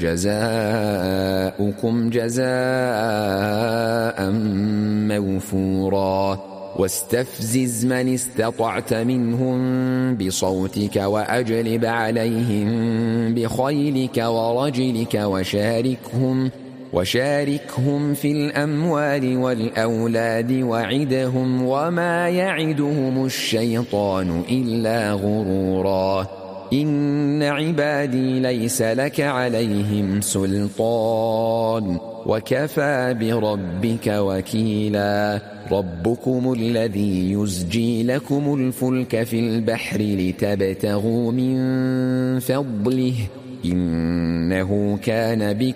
جزاؤكم جزاء موفورا واستفزز من استطعت منهم بصوتك وأجلب عليهم بخيلك ورجلك وشاركهم في الأموال والأولاد وعدهم وما يعدهم الشيطان إلا غرورا إن عبادي ليس لك عليهم سلطان وكفى بربك وكيلا ربكم الذي يزجي لكم الفلك في البحر لتبتغوا من فضله إنه كان بكم